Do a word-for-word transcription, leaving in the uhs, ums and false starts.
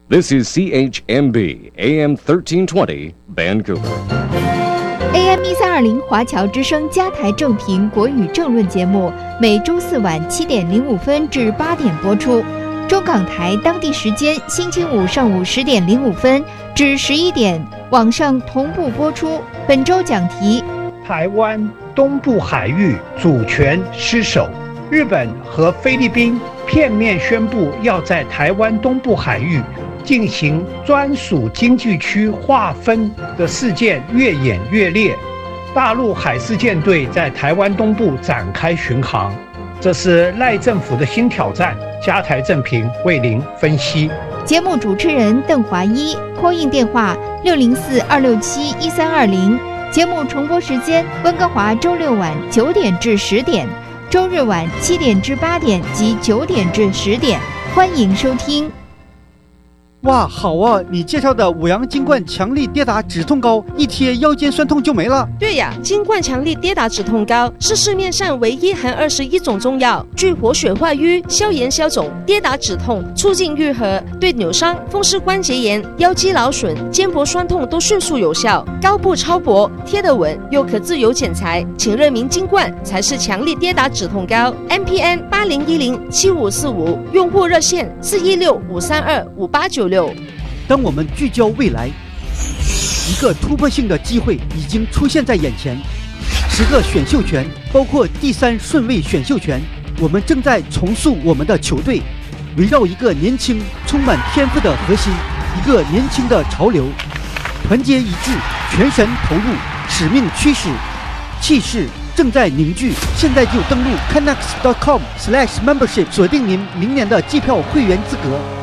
This is C H M B A M thirteen twenty Vancouver。A M 一三二零华侨之声加台正评国语政论节目，每周四晚七点零五分至八点播出。中港台当地时间星期五上午十点零五分至十一点，网上同步播出。本周讲题： 台湾东部海域主权失守，日本和菲律宾片面宣布要在台湾东部海域进行专属经济区划分的事件越演越烈，大陆海事舰队在台湾东部展开巡航，这是赖政府的新挑战。加台正评为您分析。 节目主持人邓华一 ，call in 电话六零四二六七一三二零。节目重播时间：温哥华周六晚九点至十点，周日晚七点至八点及九点至十点。欢迎收听。 哇，好啊！你介绍的五羊金冠强力跌打止痛膏，一贴腰间酸痛就没了。 对呀，金冠强力跌打止痛膏是市面上唯一含二十一种中药，具活血化瘀、消炎消肿、跌打止痛、促进愈合，对扭伤、风湿关节炎、腰肌劳损、肩膊酸痛都迅速有效。膏布超薄，贴得稳，又可自由剪裁，请认明金冠才是强力跌打止痛膏。M P N 八零一零七五四五，用户热线四一六五三二五八九。 当我们聚焦未来，一个突破性的机会已经出现在眼前。十个选秀权，包括第三顺位选秀权，我们正在重塑我们的球队，围绕一个年轻、充满天赋的核心，一个年轻的潮流，团结一致，全神投入，使命驱使，气势正在凝聚。现在就登录 Canucks dot com slash membership， 锁定您明年的机票会员资格。